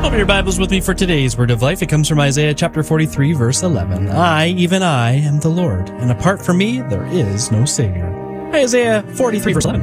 Open your Bibles with me for today's Word of Life. It comes from Isaiah chapter 43, verse 11. I, even I, am the Lord, and apart from me, there is no Savior. Isaiah 43, verse 11.